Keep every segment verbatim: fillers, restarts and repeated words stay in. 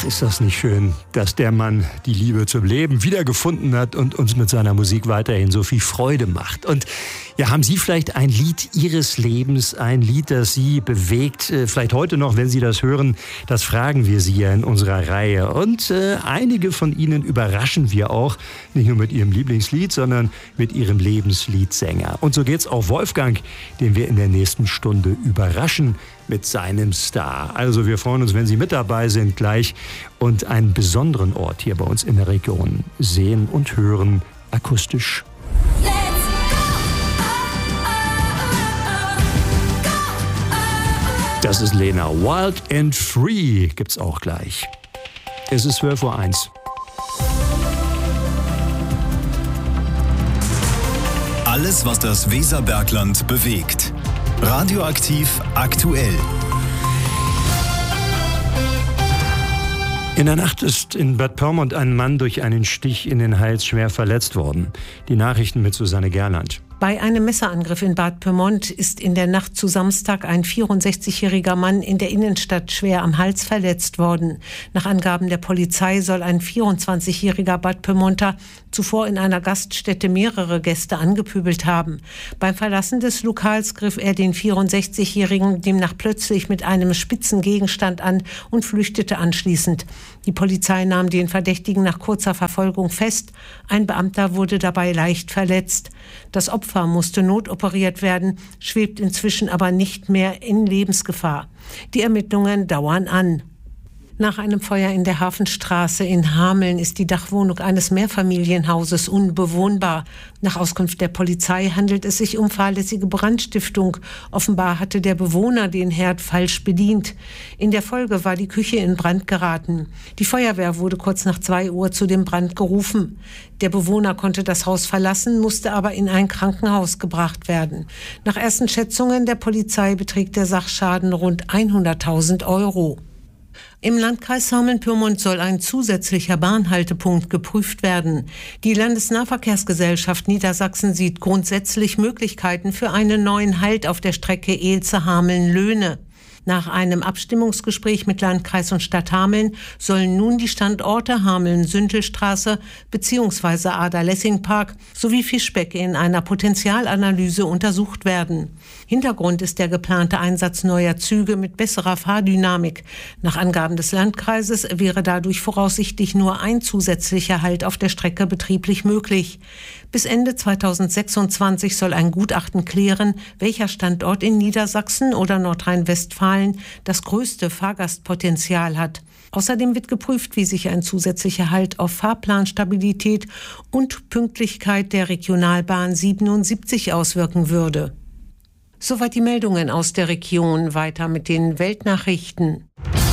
ist das nicht schön, dass der Mann die Liebe zum Leben wiedergefunden hat und uns mit seiner Musik weiterhin so viel Freude macht. Und ja, haben Sie vielleicht ein Lied Ihres Lebens, ein Lied, das Sie bewegt, vielleicht heute noch, wenn Sie das hören? Das fragen wir Sie ja in unserer Reihe. Und äh, einige von Ihnen überraschen wir auch, nicht nur mit Ihrem Lieblingslied, sondern mit Ihrem Lebensliedsänger. Und so geht's auch Wolfgang, den wir in der nächsten Stunde überraschen mit seinem Star. Also wir freuen uns, wenn Sie mit dabei sind gleich und einen besonderen Ort hier bei uns in der Region sehen und hören, akustisch. Das ist Lena. Wild and Free gibt's auch gleich. Es ist zwölf Uhr eins. Alles, was das Weserbergland bewegt. Radioaktiv aktuell. In der Nacht ist in Bad Pyrmont ein Mann durch einen Stich in den Hals schwer verletzt worden. Die Nachrichten mit Susanne Gerland. Bei einem Messerangriff in Bad Pyrmont ist in der Nacht zu Samstag ein vierundsechzigjähriger Mann in der Innenstadt schwer am Hals verletzt worden. Nach Angaben der Polizei soll ein vierundzwanzigjähriger Bad Pyrmonter zuvor in einer Gaststätte mehrere Gäste angepöbelt haben. Beim Verlassen des Lokals griff er den vierundsechzigjährigen demnach plötzlich mit einem spitzen Gegenstand an und flüchtete anschließend. Die Polizei nahm den Verdächtigen nach kurzer Verfolgung fest. Ein Beamter wurde dabei leicht verletzt. Das Opfer musste notoperiert werden, schwebt inzwischen aber nicht mehr in Lebensgefahr. Die Ermittlungen dauern an. Nach einem Feuer in der Hafenstraße in Hameln ist die Dachwohnung eines Mehrfamilienhauses unbewohnbar. Nach Auskunft der Polizei handelt es sich um fahrlässige Brandstiftung. Offenbar hatte der Bewohner den Herd falsch bedient. In der Folge war die Küche in Brand geraten. Die Feuerwehr wurde kurz nach zwei Uhr zu dem Brand gerufen. Der Bewohner konnte das Haus verlassen, musste aber in ein Krankenhaus gebracht werden. Nach ersten Schätzungen der Polizei beträgt der Sachschaden rund hunderttausend Euro. Im Landkreis Hameln-Pyrmont soll ein zusätzlicher Bahnhaltepunkt geprüft werden. Die Landesnahverkehrsgesellschaft Niedersachsen sieht grundsätzlich Möglichkeiten für einen neuen Halt auf der Strecke Eelze-Hameln-Löhne. Nach einem Abstimmungsgespräch mit Landkreis und Stadt Hameln sollen nun die Standorte Hameln-Süntelstraße bzw. Ader-Lessing-Park sowie Fischbeck in einer Potenzialanalyse untersucht werden. Hintergrund ist der geplante Einsatz neuer Züge mit besserer Fahrdynamik. Nach Angaben des Landkreises wäre dadurch voraussichtlich nur ein zusätzlicher Halt auf der Strecke betrieblich möglich. Bis Ende zweitausendsechsundzwanzig soll ein Gutachten klären, welcher Standort in Niedersachsen oder Nordrhein-Westfalen das größte Fahrgastpotenzial hat. Außerdem wird geprüft, wie sich ein zusätzlicher Halt auf Fahrplanstabilität und Pünktlichkeit der Regionalbahn siebenundsiebzig auswirken würde. Soweit die Meldungen aus der Region. Weiter mit den Weltnachrichten.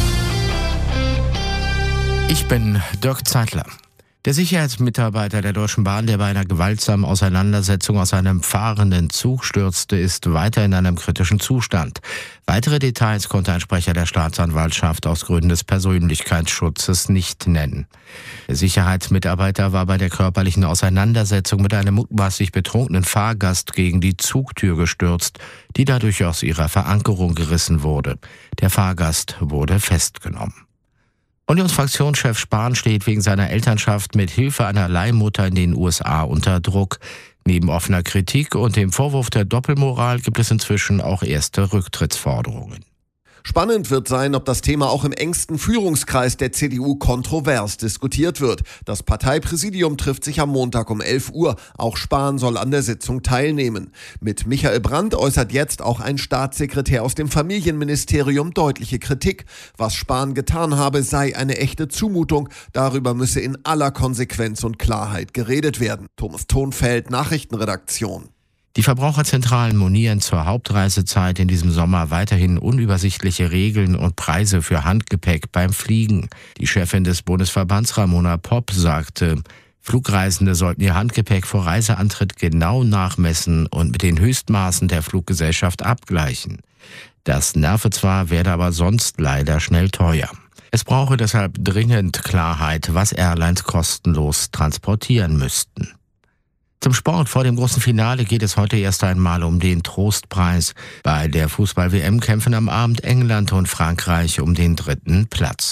Ich bin Dirk Zeitler. Der Sicherheitsmitarbeiter der Deutschen Bahn, der bei einer gewaltsamen Auseinandersetzung aus einem fahrenden Zug stürzte, ist weiter in einem kritischen Zustand. Weitere Details konnte ein Sprecher der Staatsanwaltschaft aus Gründen des Persönlichkeitsschutzes nicht nennen. Der Sicherheitsmitarbeiter war bei der körperlichen Auseinandersetzung mit einem mutmaßlich betrunkenen Fahrgast gegen die Zugtür gestürzt, die dadurch aus ihrer Verankerung gerissen wurde. Der Fahrgast wurde festgenommen. Unionsfraktionschef Spahn steht wegen seiner Elternschaft mit Hilfe einer Leihmutter in den U S A unter Druck. Neben offener Kritik und dem Vorwurf der Doppelmoral gibt es inzwischen auch erste Rücktrittsforderungen. Spannend wird sein, ob das Thema auch im engsten Führungskreis der C D U kontrovers diskutiert wird. Das Parteipräsidium trifft sich am Montag um elf Uhr. Auch Spahn soll an der Sitzung teilnehmen. Mit Michael Brandt äußert jetzt auch ein Staatssekretär aus dem Familienministerium deutliche Kritik. Was Spahn getan habe, sei eine echte Zumutung. Darüber müsse in aller Konsequenz und Klarheit geredet werden. Thomas Thonfeld, Nachrichtenredaktion. Die Verbraucherzentralen monieren zur Hauptreisezeit in diesem Sommer weiterhin unübersichtliche Regeln und Preise für Handgepäck beim Fliegen. Die Chefin des Bundesverbands Ramona Popp sagte, Flugreisende sollten ihr Handgepäck vor Reiseantritt genau nachmessen und mit den Höchstmaßen der Fluggesellschaft abgleichen. Das nerve zwar, werde aber sonst leider schnell teuer. Es brauche deshalb dringend Klarheit, was Airlines kostenlos transportieren müssten. Zum Sport. Vor dem großen Finale geht es heute erst einmal um den Trostpreis. Bei der Fußball-W M kämpfen am Abend England und Frankreich um den dritten Platz.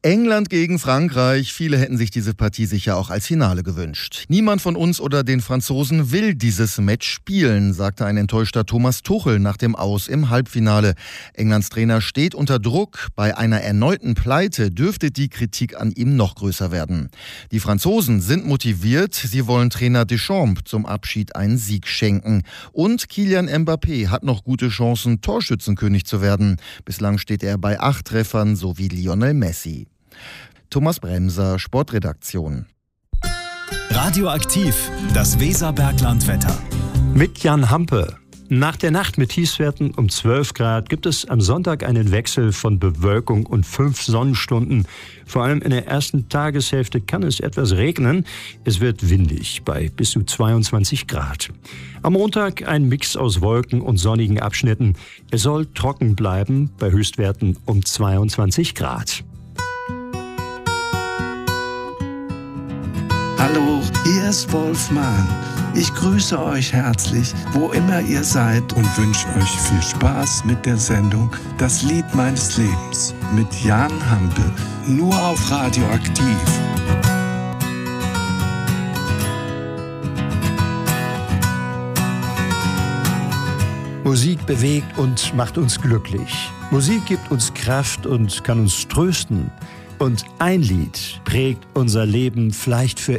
England gegen Frankreich. Viele hätten sich diese Partie sicher auch als Finale gewünscht. Niemand von uns oder den Franzosen will dieses Match spielen, sagte ein enttäuschter Thomas Tuchel nach dem Aus im Halbfinale. Englands Trainer steht unter Druck. Bei einer erneuten Pleite dürfte die Kritik an ihm noch größer werden. Die Franzosen sind motiviert. Sie wollen Trainer Deschamps zum Abschied einen Sieg schenken. Und Kylian Mbappé hat noch gute Chancen, Torschützenkönig zu werden. Bislang steht er bei acht Treffern, so wie Lionel Messi. Thomas Bremser, Sportredaktion. Radioaktiv, das Weserberglandwetter. Mit Jan Hampe. Nach der Nacht mit Tiefstwerten um zwölf Grad gibt es am Sonntag einen Wechsel von Bewölkung und fünf Sonnenstunden. Vor allem in der ersten Tageshälfte kann es etwas regnen. Es wird windig bei bis zu zweiundzwanzig Grad. Am Montag ein Mix aus Wolken und sonnigen Abschnitten. Es soll trocken bleiben bei Höchstwerten um zweiundzwanzig Grad. Hallo, hier ist Wolfmann. Ich grüße euch herzlich, wo immer ihr seid, und wünsche euch viel Spaß mit der Sendung Das Lied meines Lebens mit Jan Hampe, nur auf Radioaktiv. Musik bewegt und macht uns glücklich. Musik gibt uns Kraft und kann uns trösten. Und ein Lied prägt unser Leben vielleicht für